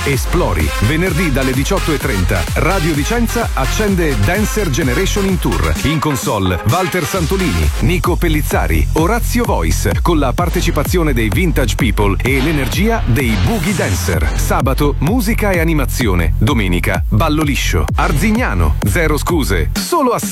Esplori. Venerdì dalle 18:30 Radio Vicenza accende Dancer Generation in Tour. In console Walter Santolini, Nico Pellizzari, Orazio Voice, con la partecipazione dei Vintage People e l'energia dei Boogie Dancer. Sabato musica e animazione. Domenica ballo liscio. Arzignano, zero scuse, solo a